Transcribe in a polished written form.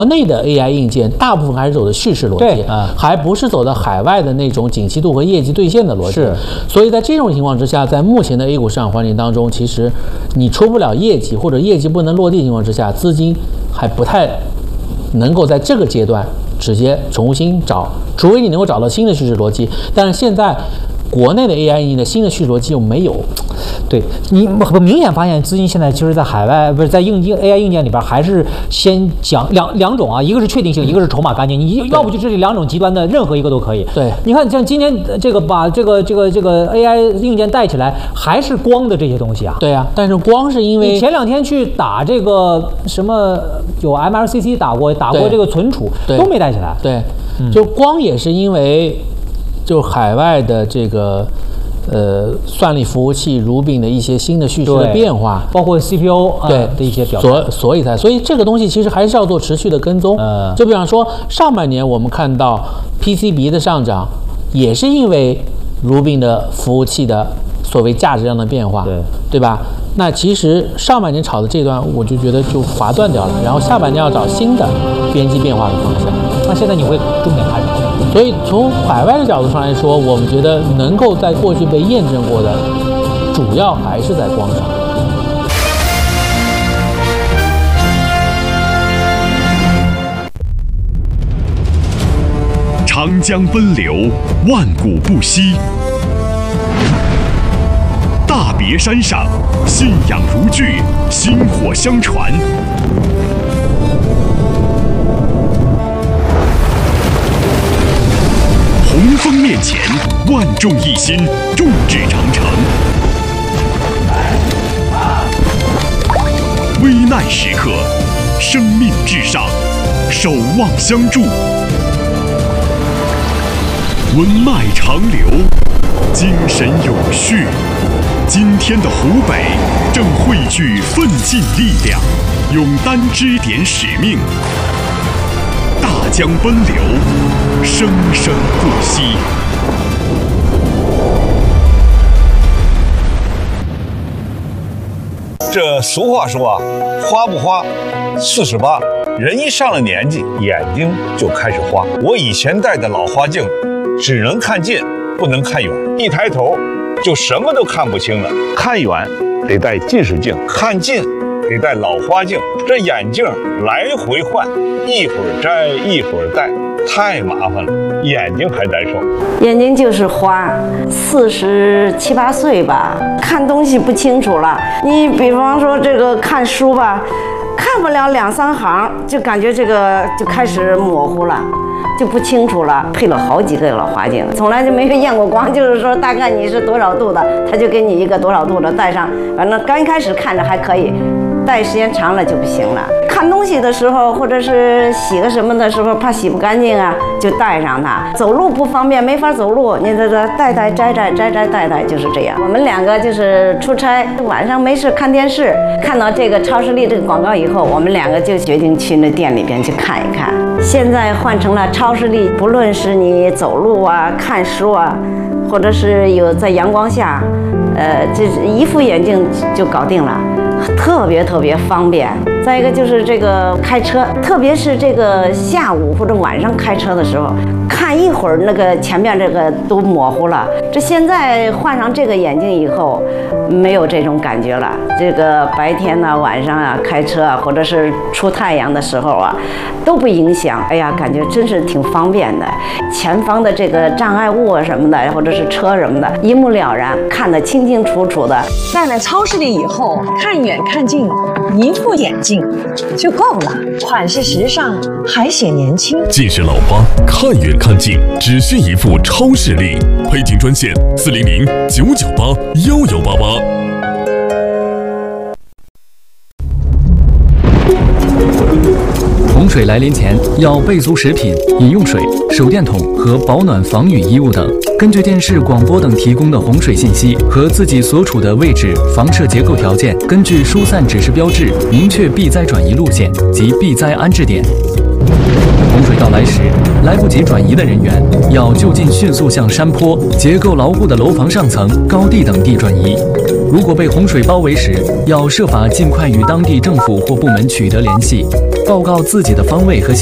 内的 AI 硬件大部分还是走的叙事逻辑，还不是走的海外的那种景气度和业绩兑现的逻辑。 是， 所以在这种情况之下，在目前的 A 股市场环境当中，其实你出不了业绩或者业绩不能落地的情况之下，资金还不太能够在这个阶段直接重新找，除非你能够找到新的叙事逻辑。但是现在国内的 AI 硬件的新的叙事逻辑又没有。 对，你很明显发现资金现在其实在海外不是在AI 硬件里边，还是先讲两种啊，一个是确定性，一个是筹码干净。你要不就这两种极端的任何一个都可以。 对， 你看像今年这个把这个 AI 硬件带起来，还是光的这些东西啊。 对啊，但是光是因为你前2天去打这个什么有 MLCC 打过这个存储都没带起来。 对，就光也是因为就海外的这个。算力服务器 Rubin 的一些新的叙事的变化， 包括 CPU 对的一些表现， 所以这个东西其实还是要做持续的跟踪。就比方说上半年我们看到 PCB 的上涨，也是因为 Rubin 的服务器的所谓价值量的变化，对吧？那其实上半年炒的这段，我就觉得就划断掉了，然后下半年要找新的边际变化的方向。 那现在你会重点看什么？ 所以从海外的角度上来说，我们觉得能够在过去被验证过的，主要还是在光上。 长江奔流，万古不息。大别山上，信仰如炬，薪火相传。洪峰面前，万众一心，众志成城。危难时刻，生命至上，守望相助。文脉长流，精神永续。今天的湖北正汇聚奋进力量，勇担支点使命。大江奔流，生生不息。 这俗话说啊，花不花，48，人一上了年纪，眼睛就开始花。我以前戴的老花镜，只能看近，不能看远，一抬头就什么都看不清了。看远得戴近视镜，看近得戴老花镜，这眼镜来回换，一会儿摘一会儿戴，太麻烦了，眼睛还难受。 眼睛就是花，47、8岁吧，看东西不清楚了。你比方说这个看书吧，看不了2、3行，就感觉这个就开始模糊了。就不清楚了，配了好几个老花镜，从来就没有验过光，就是说大概你是多少度的，他就给你一个多少度的戴上，反正刚开始看着还可以，戴时间长了就不行了。看东西的时候，或者是洗个什么的时候，怕洗不干净啊，就戴上它。走路不方便，没法走路，你这戴戴摘摘摘摘戴戴，就是这样。我们2个就是出差，晚上没事看电视，看到这个超视力这个广告以后，我们2个就决定去那店里边去看一看。现在换成了超视力，不论是你走路啊、看书啊，或者是有在阳光下，这一副眼镜就搞定了。特别方便。再一个就是这个开车，特别是这个下午或者晚上开车的时候，看一会儿那个前面这个都模糊了。这现在换上这个眼镜以后，没有这种感觉了。这个白天呢、晚上啊开车啊，或者是出太阳的时候啊，都不影响。哎呀，感觉真是挺方便的。前方的这个障碍物啊什么的，或者是车什么的，一目了然，看得清清楚楚的。 戴了超视力以后，看远看近，一副眼镜就够了，款式时尚，还显年轻。 近视老花，看远看近，只需一副超视力。配镜专线400-998-1188。 洪水来临前要备足食品、饮用水、手电筒和保暖防雨衣物等。根据电视、广播等提供的洪水信息和自己所处的位置、房舍结构条件，根据疏散指示标志，明确避灾转移路线及避灾安置点。洪水水到来时，来不及转移的人员要就近迅速向山坡、结构牢固的楼房上层、高地等地转移。如果被洪水包围时，要设法尽快与当地政府或部门取得联系，报告自己的方位和